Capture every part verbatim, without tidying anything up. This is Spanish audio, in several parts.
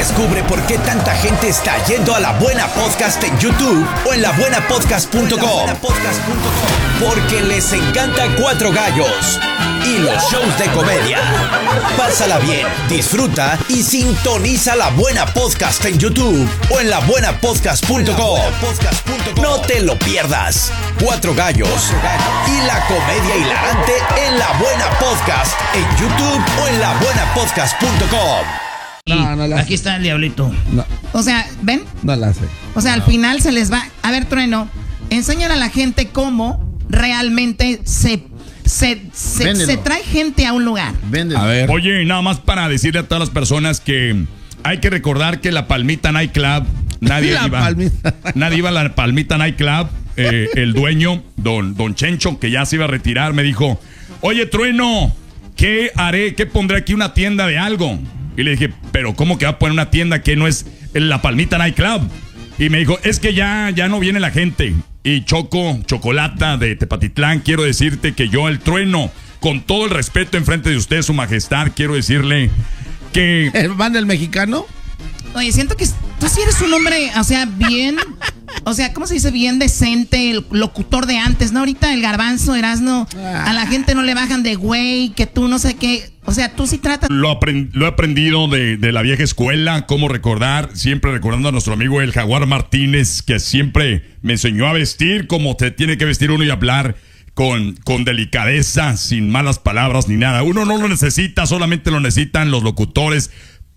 Descubre por qué tanta gente está yendo a La Buena Podcast en YouTube o en la buena podcast punto com. Porque les encanta Cuatro Gallos y los shows de comedia. Pásala bien, disfruta y sintoniza La Buena Podcast en YouTube o en la buena podcast punto com. No te lo pierdas. Cuatro Gallos y la comedia hilarante en La Buena Podcast en YouTube o en la buena podcast punto com. No, no la Aquí está el diablito. No. O sea, ¿ven? No la sé. O sea, al final se les va... A ver, Trueno, enséñale a la gente cómo realmente se, se, se, se trae gente a un lugar. Véndelo. A ver. Oye, nada más para decirle a todas las personas que hay que recordar que la Palmita Night Club, nadie La iba. Palmita. Nadie iba a la Palmita Night Club. Eh, el dueño, don, don Chencho, que ya se iba a retirar, me dijo: oye, Trueno, ¿qué haré? ¿Qué pondré aquí? Una tienda de algo. Y le dije, pero ¿cómo que va a poner una tienda que no es la Palmita Night Club? Y me dijo, es que ya, ya no viene la gente. Y Choco, Chocolata de Tepatitlán, quiero decirte que yo, el Trueno, con todo el respeto enfrente de usted, su majestad, quiero decirle que... ¿El man del mexicano? Oye, siento que tú sí eres un hombre, o sea, bien... O sea, ¿cómo se dice? Bien decente, el locutor de antes, ¿no? Ahorita el Garbanzo, Erasno, a la gente no le bajan de güey, que tú no sé qué... O sea, tú sí tratas... Lo, aprend, lo he aprendido de, de la vieja escuela, cómo recordar, siempre recordando a nuestro amigo el Jaguar Martínez, que siempre me enseñó a vestir como te tiene que vestir uno y hablar con, con delicadeza, sin malas palabras ni nada. Uno no lo necesita, solamente lo necesitan los locutores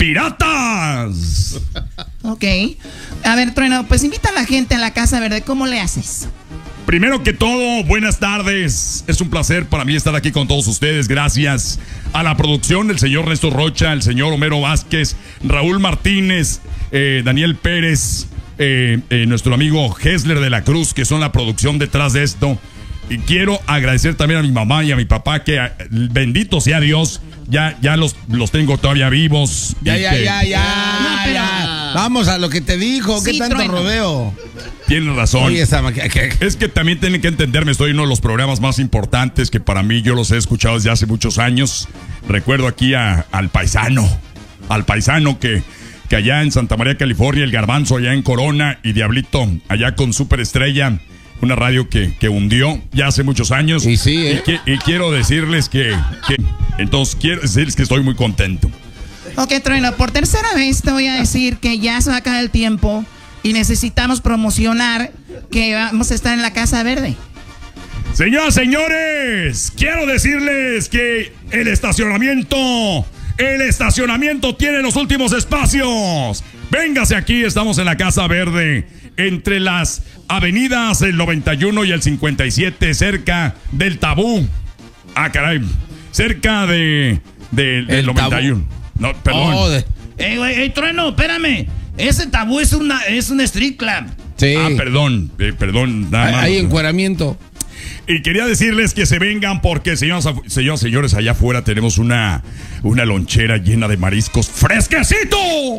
piratas. Ok. A ver, Trueno, pues invita a la gente a la Casa Verde. ¿Cómo le haces? Primero que todo, buenas tardes. Es un placer para mí estar aquí con todos ustedes. Gracias a la producción del señor Néstor Rocha, el señor Homero Vázquez, Raúl Martínez, eh, Daniel Pérez, eh, eh, nuestro amigo Hesler de la Cruz, que son la producción detrás de esto. Y quiero agradecer también a mi mamá y a mi papá, que bendito sea Dios, ya, ya los, los tengo todavía vivos. Ya, ya, que, ya, ya, No, pero- ya. Vamos a lo que te dijo. ¿Qué Sí, tanto Trueno. rodeo? Tienes razón. Oye, esa ma- que- que- Es que también tienen que entenderme, estoy en uno de los programas más importantes que para mí yo los he escuchado desde hace muchos años. Recuerdo aquí a, al paisano, al paisano que, que allá en Santa María, California, el Garbanzo allá en Corona y Diablito allá con Superestrella, una radio que, que hundió ya hace muchos años. Y sí, ¿eh? y, que- y quiero decirles que, que, entonces quiero decirles que estoy muy contento. Ok, Trueno, por tercera vez te voy a decir que ya se va a acabar el tiempo y necesitamos promocionar que vamos a estar en la Casa Verde. Señoras, señores, quiero decirles que el estacionamiento, el estacionamiento tiene los últimos espacios. Véngase aquí, estamos en la Casa Verde, entre las avenidas el noventa y uno y el cincuenta y siete, cerca del Tabú. Ah, caray, cerca de, de del El noventa y uno. No, perdón. Oh, de- Ey, güey, ey, Trueno, espérame. Ese Tabú es una es un street club. Sí. Ah, perdón, eh, perdón, nada Hay, más. hay encueramiento. Y quería decirles que se vengan porque, señoras, señoras, señores, allá afuera tenemos una, una lonchera llena de mariscos fresquecito.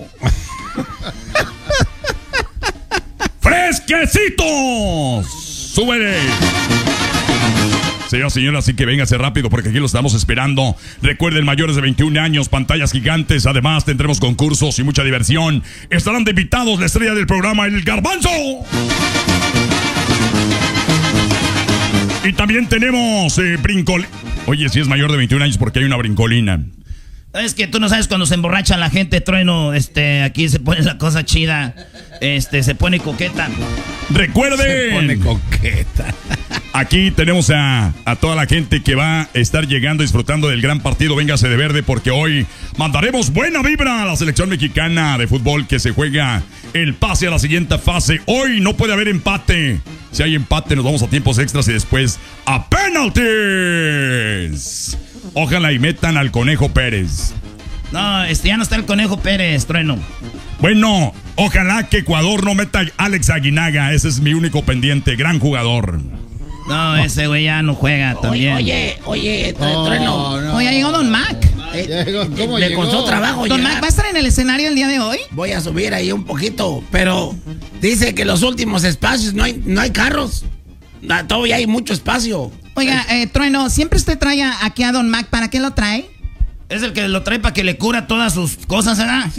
¡Fresquecitos! ¡Súbele! Señoras, señoras, así que véngase rápido porque aquí lo estamos esperando. Recuerden, mayores de veintiún años, pantallas gigantes. Además, tendremos concursos y mucha diversión. Estarán de invitados la estrella del programa, el Garbanzo. Y también tenemos eh, brincol... Oye, si es mayor de veintiún años porque hay una brincolina. Es que tú no sabes cuando se emborracha la gente, Trueno. Este, aquí se pone la cosa chida. Este, se pone coqueta. Recuerden, Se pone coqueta. aquí tenemos a, a toda la gente que va a estar llegando, disfrutando del gran partido. Véngase de verde porque hoy mandaremos buena vibra a la selección mexicana de fútbol que se juega el pase a la siguiente fase. Hoy no puede haber empate. Si hay empate nos vamos a tiempos extras y después a penaltis. Ojalá y metan al Conejo Pérez. No, este ya no está el Conejo Pérez, Trueno. Bueno, ojalá que Ecuador no meta a Alex Aguinaga. Ese es mi único pendiente. Gran jugador. No, ese güey ya no juega también. Oye, oye, No, Trueno. no. Oye, ya llegó Don Mac. Llegó, ¿cómo Le llegó? costó trabajo Don llegar. Mac, ¿va a estar en el escenario el día de hoy? Voy a subir ahí un poquito, pero dice que los últimos espacios no hay, no hay carros. Ah, todavía hay mucho espacio. Oiga, eh, Trueno, siempre usted trae a- aquí a Don Mac. ¿Para qué lo trae? Es el que lo trae para que le cura todas sus cosas, ¿verdad?